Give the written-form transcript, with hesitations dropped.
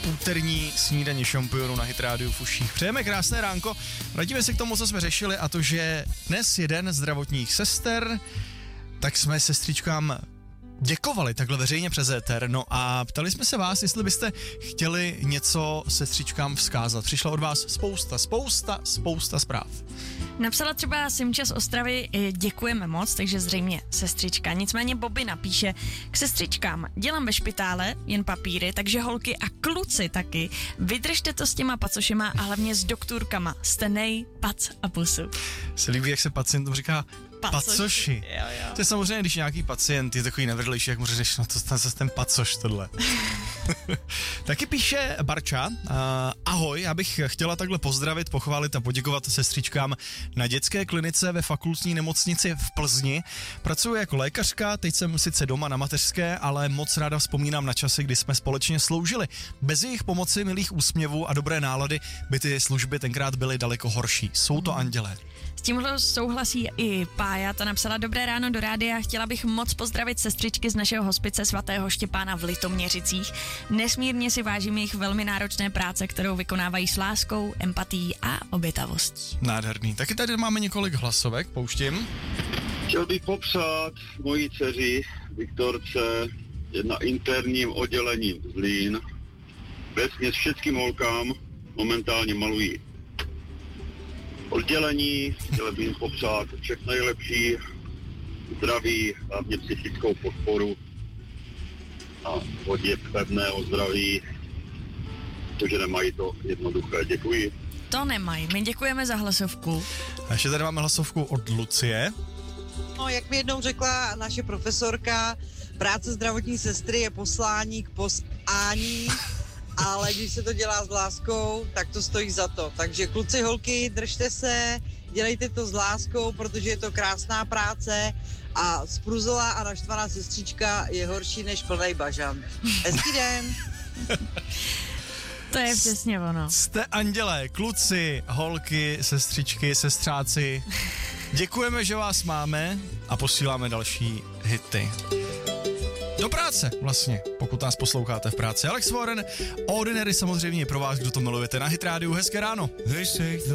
úterní snídaně šampionů na Hit Radio v uších. Přejeme krásné ránko, vrátíme se k tomu, co jsme řešili, a to, že dnes jeden zdravotních sester, tak jsme sestřičkám děkovali takhle veřejně přes éter, no a ptali jsme se vás, jestli byste chtěli něco sestřičkám vzkázat. Přišlo od vás spousta zpráv. Napsala třeba Simča z Ostravy, děkujeme moc, takže zřejmě sestřička. Nicméně Bobby napíše, k sestřičkám, dělám ve špitále, jen papíry, takže holky a kluci taky, vydržte to s těma pacošema a hlavně s doktorkama. Jste pac a pusu. Se líbí, jak se pacientům říká pacoši. Jo. To je samozřejmě, když nějaký pacient je takový nevrlejší, jak mu řekneš, no to zase ten pacoš tohle. Taky píše Barča, ahoj, já bych chtěla takhle pozdravit, pochválit a poděkovat sestřičkám na dětské klinice ve fakultní nemocnici v Plzni. Pracuji jako lékařka, teď jsem sice doma na mateřské, ale moc ráda vzpomínám na časy, kdy jsme společně sloužili. Bez jejich pomoci, milých úsměvů a dobré nálady by ty služby tenkrát byly daleko horší. Jsou to andělé. S tímhle souhlasí i Pája, ta napsala dobré ráno do rádia, chtěla bych moc pozdravit sestřičky z našeho hospice svatého Štěpána v Litoměřicích. Nesmírně si vážím jejich velmi náročné práce, kterou vykonávají s láskou, empatií a obětavostí. Nádherný. Taky tady máme několik hlasovek, pouštím. Chtěl bych popřát mojí dceři Viktorce na interním oddělení Zlín. Vesměs všetkým holkám momentálně malují oddělení, chtěl bych jim popřát všechno nejlepší, zdraví, hlavně psychickou podporu a hodně pevného zdraví, protože nemají to jednoduché. Děkuji. To nemají, my děkujeme za hlasovku. A ještě tady máme hlasovku od Lucie. No, jak mi jednou řekla naše profesorka, práce zdravotní sestry je poslání k posání, ale když se to dělá s láskou, tak to stojí za to. Takže kluci, holky, držte se, dělejte to s láskou, protože je to krásná práce a spruzlá a naštvaná sestřička je horší než plnej bažant. Hezký den. To je přesně ono. Jste andělé, kluci, holky, sestřičky, sestřáci. Děkujeme, že vás máme a posíláme další hity. Do práce vlastně, pokud nás posloucháte v práci. Alex Warren, Ordinary samozřejmě pro vás, kdo to milujete na Hit Radio. Hezké ráno.